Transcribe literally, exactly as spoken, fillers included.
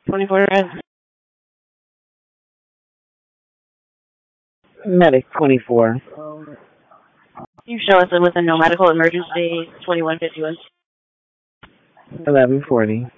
twenty-four red. Medic twenty-four. You show us with a no medical emergency, twenty-one fifty-one. eleven forty.